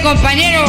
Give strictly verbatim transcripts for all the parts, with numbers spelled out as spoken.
compañero.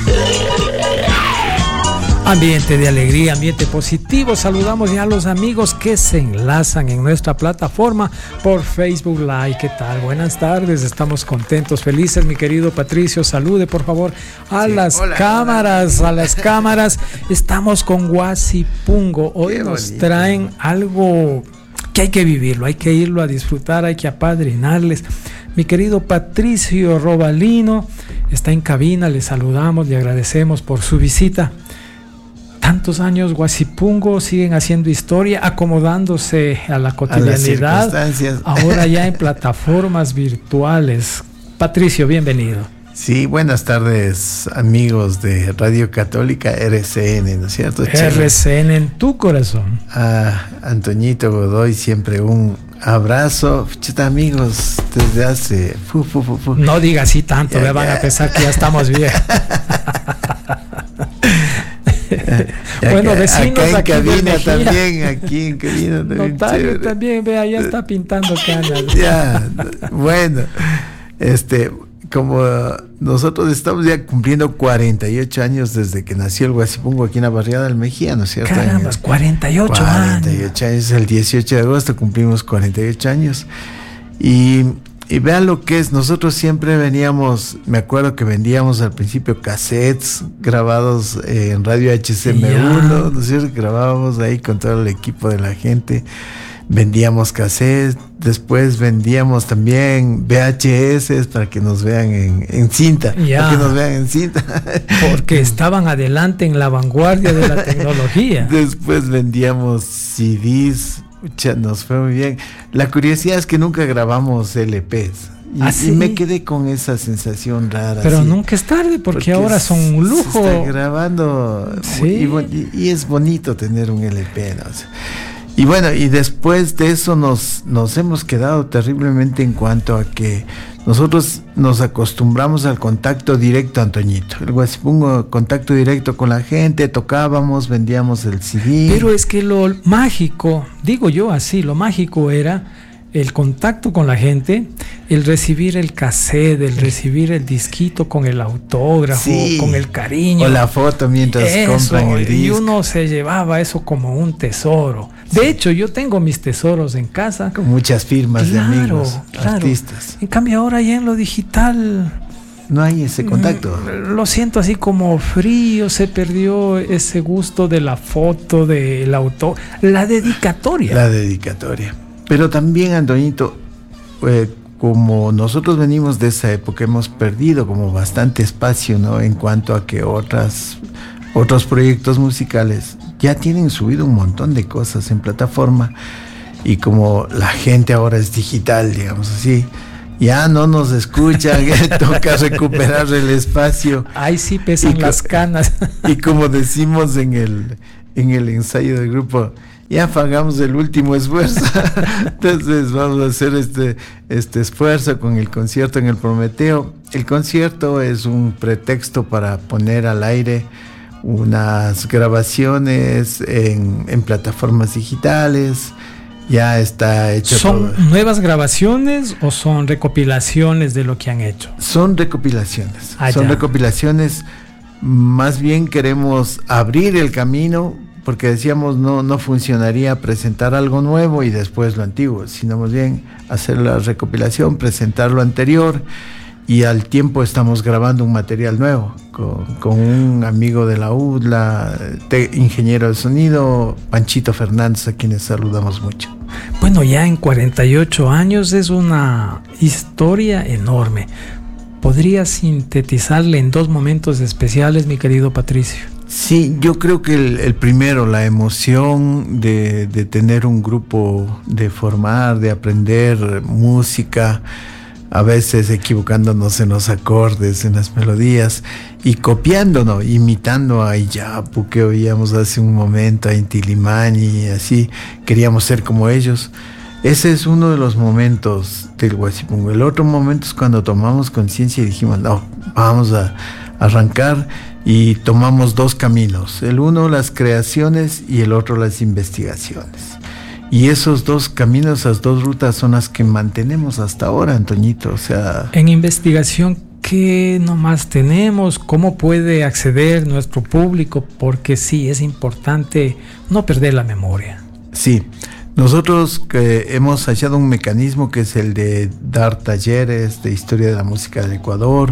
Ambiente de alegría, ambiente positivo. Saludamos ya a los amigos que se enlazan en nuestra plataforma por Facebook Live. ¿Qué tal? Buenas tardes, estamos contentos, felices. Mi querido Patricio, salude por favor a sí, las hola, cámaras, hola. a las cámaras. Estamos con Huasipungo. Hoy Qué nos bonito. traen algo que hay que vivirlo, hay que irlo a disfrutar, hay que apadrinarles. Mi querido Patricio Robalino está en cabina, le saludamos, le agradecemos por su visita. Tantos años, Huasipungo, siguen haciendo historia, acomodándose a la cotidianidad, a ahora ya en plataformas virtuales. Patricio, bienvenido. Sí, buenas tardes, amigos de Radio Católica R C N, ¿no es cierto? R C N en tu corazón. A Antoñito Godoy, siempre un abrazo. Chuta, amigos, desde hace... Fu, fu, fu, fu. No diga así tanto, ya, me ya. van a pensar que ya estamos bien. Bueno, acá, vecinos acá en aquí cabina también, aquí en cabina también. Notario también, vea, ya está pintando canas. Ya, bueno, este, como nosotros estamos ya cumpliendo cuarenta y ocho años desde que nació el Huasipungo aquí en la barriada del Mejía, ¿no es cierto? Caramba, cuarenta y ocho cuarenta y ocho años. El dieciocho de agosto cumplimos cuarenta y ocho años. Y... Y vean lo que es, nosotros siempre veníamos, me acuerdo que vendíamos al principio cassettes grabados eh, en Radio H C M uno, ¿no es cierto? Grabábamos ahí con todo el equipo de la gente, vendíamos cassettes, después vendíamos también V H S para que nos vean en, en cinta, ya. para que nos vean en cinta. Porque estaban adelante en la vanguardia de la tecnología. Después vendíamos C Ds. Ucha, nos fue muy bien. La curiosidad es que nunca grabamos L Ps. Y, ¿Ah, sí? y me quedé con esa sensación rara. Pero así, nunca es tarde, porque, porque ahora son un lujo. Se está grabando. Sí. Y, y es bonito tener un L P, ¿no? O sea, y bueno, y después de eso nos, nos hemos quedado terriblemente en cuanto a que nosotros nos acostumbramos al contacto directo, Antoñito. El Huasipungo, contacto directo con la gente, tocábamos, vendíamos el C D. Pero es que lo mágico, digo yo así, lo mágico era el contacto con la gente, el recibir el cassette, el recibir el disquito con el autógrafo, sí, con el cariño. O la foto mientras eso, compran el disco. Y uno se llevaba eso como un tesoro. De sí. hecho, yo tengo mis tesoros en casa. Con muchas firmas claro, de amigos, claro. artistas. En cambio, ahora ya en lo digital... No hay ese contacto. Lo siento así como frío, se perdió ese gusto de la foto, del autor, la dedicatoria. La dedicatoria. Pero también, Antoñito, eh, como nosotros venimos de esa época, hemos perdido como bastante espacio, ¿no? En cuanto a que otras, otros proyectos musicales ya tienen subido un montón de cosas en plataforma, y como la gente ahora es digital, digamos así, ya no nos escuchan, toca recuperar el espacio. Ahí sí pesan y las canas. Y como decimos en el, en el ensayo del grupo, ya pagamos el último esfuerzo. Entonces vamos a hacer este, este esfuerzo con el concierto en el Prometeo. El concierto es un pretexto para poner al aire unas grabaciones en, en plataformas digitales. Ya está hecho. ¿Son por... nuevas grabaciones o son recopilaciones de lo que han hecho? Son recopilaciones. Ah, son ya. recopilaciones. Más bien queremos abrir el camino, porque decíamos no, no funcionaría presentar algo nuevo y después lo antiguo, sino más bien hacer la recopilación, presentar lo anterior, y al tiempo estamos grabando un material nuevo con, con un amigo de la U D L A, te, ingeniero de sonido, Panchito Fernández, a quienes saludamos mucho. Bueno, ya en cuarenta y ocho años es una historia enorme. ¿Podría sintetizarle en dos momentos especiales, mi querido Patricio? Sí, yo creo que el, el primero, la emoción de, de tener un grupo, de formar, de aprender música, a veces equivocándonos en los acordes, en las melodías, y copiándonos, imitando a Iyapu, que oíamos hace un momento, a Inti Illimani, y así, queríamos ser como ellos. Ese es uno de los momentos del Huasipungo. El otro momento es cuando tomamos conciencia y dijimos, no, vamos a arrancar, y tomamos dos caminos. El uno, las creaciones, y el otro, las investigaciones. Y esos dos caminos, esas dos rutas son las que mantenemos hasta ahora, Antoñito. O sea, en investigación, ¿qué nomás tenemos? ¿Cómo puede acceder nuestro público? Porque sí, es importante no perder la memoria. Sí, nosotros que hemos hallado un mecanismo que es el de dar talleres de historia de la música del Ecuador,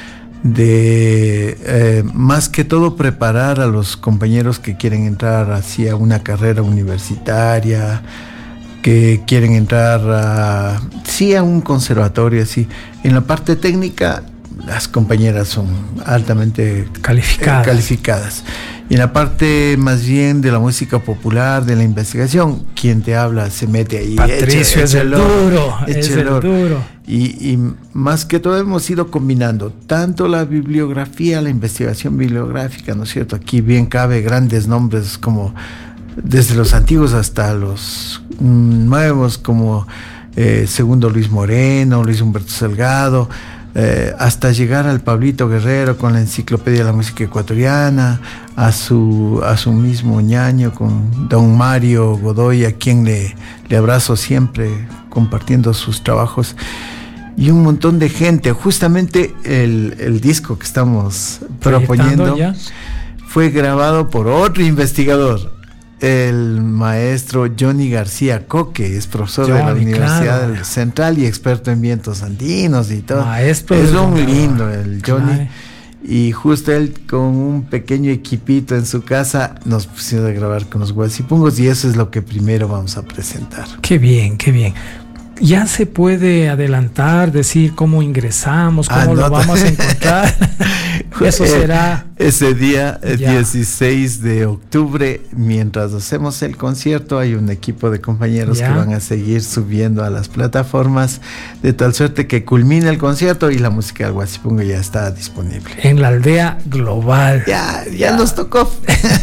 de eh, más que todo preparar a los compañeros que quieren entrar hacia una carrera universitaria, que quieren entrar a, sí, a un conservatorio, así. En la parte técnica, las compañeras son altamente calificadas. Eh, calificadas. Y en la parte más bien de la música popular, de la investigación, quien te habla se mete ahí. Patricio es el duro, es el duro. Y, y más que todo hemos ido combinando tanto la bibliografía, la investigación bibliográfica, ¿no es cierto? Aquí bien cabe grandes nombres como desde los antiguos hasta los nuevos, como eh, Segundo Luis Moreno, Luis Humberto Salgado, eh, hasta llegar al Pablito Guerrero con la Enciclopedia de la Música Ecuatoriana, a su, a su mismo ñaño con don Mario Godoy, a quien le, le abrazo siempre compartiendo sus trabajos, y un montón de gente. Justamente el, el disco que estamos proponiendo ya fue grabado por otro investigador, el maestro Johnny García Coque, es profesor Johnny, de la Universidad claro. Central y experto en vientos andinos y todo. Maestro es un lindo el Johnny. Claro. Y justo él con un pequeño equipito en su casa nos pusieron a grabar con los Guasipungos, y eso es lo que primero vamos a presentar. Qué bien, qué bien. ¿Ya se puede adelantar, decir cómo ingresamos, cómo ah, no, lo vamos a encontrar? Eso será... Ese día, el ya. dieciséis de octubre, mientras hacemos el concierto, hay un equipo de compañeros ya. que van a seguir subiendo a las plataformas, de tal suerte que culmine el concierto y la música del Guasipungo ya está disponible. En la aldea global. Ya, ya, ya. nos tocó.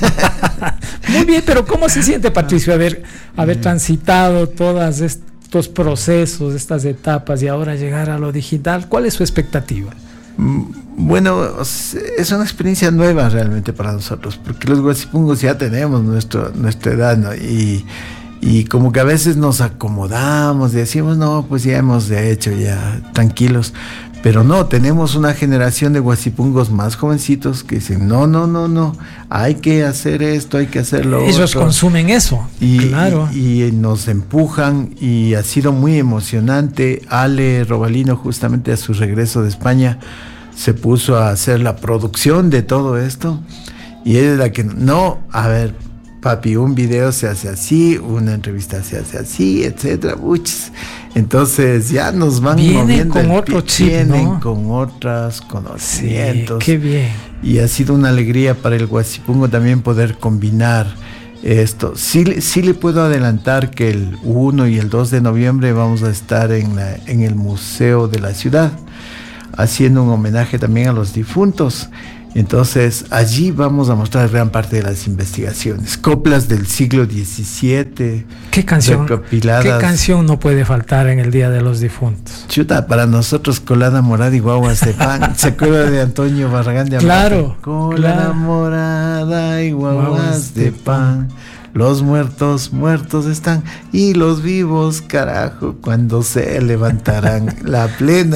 Muy bien, pero ¿cómo se siente, Patricio, haber, haber transitado todas estas... estos procesos, estas etapas y ahora llegar a lo digital? ¿Cuál es su expectativa? Bueno, es una experiencia nueva realmente para nosotros, porque los guasipungos ya tenemos nuestro, nuestra edad, ¿no? Y, y como que a veces nos acomodamos y decimos, no, pues ya hemos de hecho, ya tranquilos. Pero no, tenemos una generación de guasipungos más jovencitos que dicen, no, no, no, no, hay que hacer esto, hay que hacerlo otro. Ellos consumen eso, y, claro. Y, y nos empujan, y ha sido muy emocionante. Ale Robalino, justamente a su regreso de España, se puso a hacer la producción de todo esto, y ella es la que, no, a ver, papi, un video se hace así, una entrevista se hace así, etcétera. Uch. Entonces ya nos van vienen moviendo con el otro pie, chip, vienen ¿no? con otros conocimientos. Sí, qué bien. Y ha sido una alegría para el Guasipungo también poder combinar esto. Sí, sí le puedo adelantar que el uno y el dos de noviembre vamos a estar en, la, en el Museo de la Ciudad, haciendo un homenaje también a los difuntos. Entonces allí vamos a mostrar gran parte de las investigaciones, coplas del siglo diecisiete. ¿Qué canción, ¿Qué canción no puede faltar en el Día de los Difuntos? Chuta, para nosotros Colada Morada y Guaguas de Pan. ¿Se acuerda de Antonio Barragán de Amate? Claro. Colada claro. Morada y Guaguas, guaguas de, de pan. pan. Los muertos, muertos están, y los vivos, carajo, cuando se levantarán. La plena.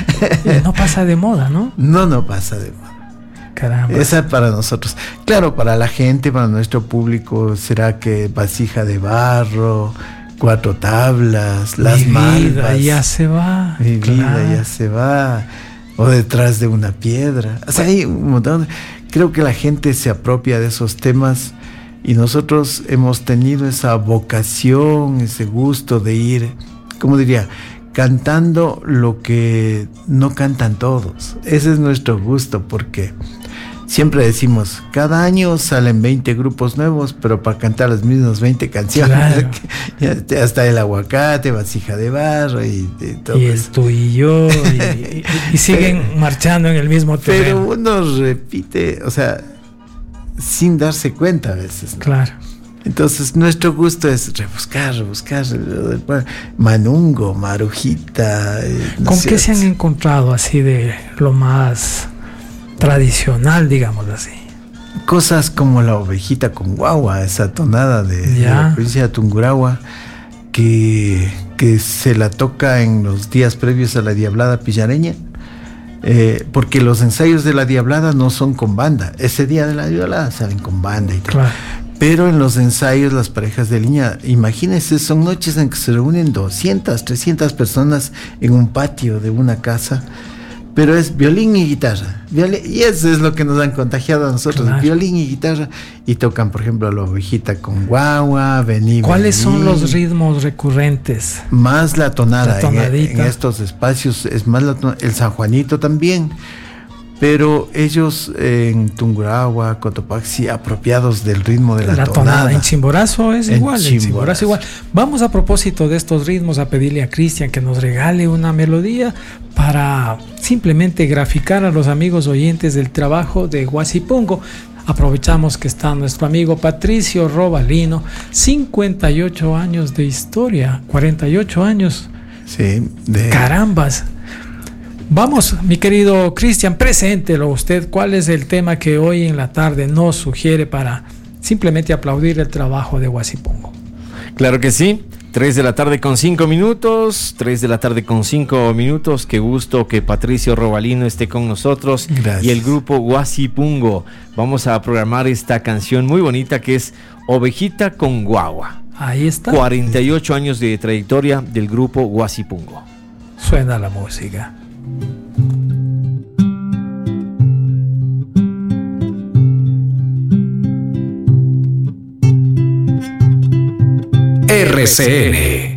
No pasa de moda, ¿no? No, no pasa de moda. Caramba. Esa para nosotros. Claro, para la gente, para nuestro público, será que vasija de barro, cuatro tablas, las Mi malvas. vida ya se va. Mi claro. vida ya se va. O detrás de una piedra. O sea, hay un montón. Creo que la gente se apropia de esos temas, y nosotros hemos tenido esa vocación, ese gusto de ir, ¿cómo diría?, cantando lo que no cantan todos. Ese es nuestro gusto, porque siempre decimos, cada año salen veinte grupos nuevos, pero para cantar las mismas veinte canciones. Claro. Ya está el aguacate, vasija de barro y, y todo y eso. el tú y yo, y, y, y siguen pero, marchando en el mismo terreno. Pero uno repite, o sea, sin darse cuenta a veces, ¿no? Claro. Entonces nuestro gusto es rebuscar, rebuscar, Manungo, Marujita. ¿No ¿Con qué se han encontrado así de lo más tradicional, digamos así? Cosas como la ovejita con guagua, esa tonada de, de la provincia de Tungurahua, que, que se la toca en los días previos a la Diablada Pillareña. Eh, porque los ensayos de la Diablada no son con banda. Ese día de la Diablada salen con banda y todo. Claro. Pero en los ensayos, las parejas de línea, imagínense, son noches en que se reúnen doscientas, trescientas personas en un patio de una casa. Pero es violín y guitarra. Violín, y eso es lo que nos han contagiado a nosotros. Claro. Violín y guitarra. Y tocan, por ejemplo, la ovejita con guagua, vení, ¿Cuáles vení. son los ritmos recurrentes? Más la tonada. La en, en estos espacios es más la tonada. El San Juanito también. Pero ellos eh, en Tungurahua, Cotopaxi, apropiados del ritmo de la, la tonada. tonada. En Chimborazo es en igual, Chimborazo. en Chimborazo igual. Vamos a propósito de estos ritmos a pedirle a Cristian que nos regale una melodía para simplemente graficar a los amigos oyentes del trabajo de Huasipungo. Aprovechamos que está nuestro amigo Patricio Robalino, cincuenta y ocho años de historia, cuarenta y ocho años. Sí, de... Carambas. Vamos, mi querido Cristian, preséntelo usted. ¿Cuál es el tema que hoy en la tarde nos sugiere para simplemente aplaudir el trabajo de Huasipungo? Claro que sí. tres de la tarde con cinco minutos. tres de la tarde con cinco minutos. Qué gusto que Patricio Robalino esté con nosotros. Gracias. Y el grupo Huasipungo. Vamos a programar esta canción muy bonita que es Ovejita con Guagua. Ahí está. cuarenta y ocho años de trayectoria del grupo Huasipungo. Suena la música. R C N